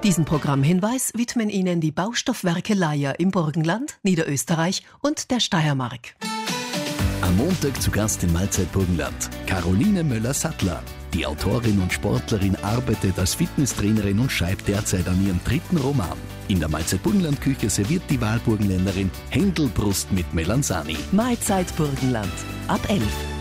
Diesen Programmhinweis widmen Ihnen die Baustoffwerke Leier im Burgenland, Niederösterreich und der Steiermark. Am Montag zu Gast in Mahlzeit Burgenland Caroline Möller-Sattler. Die Autorin und Sportlerin arbeitet als Fitnesstrainerin und schreibt derzeit an ihrem 3. Roman. In der Mahlzeit Burgenland-Küche serviert die Wahlburgenländerin Händelbrust mit Melanzani. Mahlzeit Burgenland ab 11.